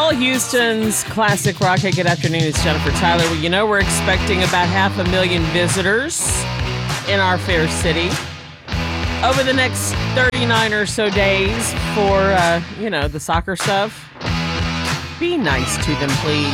Well, Houston's classic rock. Hey, good afternoon. It's Jennifer Tyler. Well, you know, we're expecting about 500,000 visitors in our fair city over the next 39 or so days for, the soccer stuff. Be nice to them, please.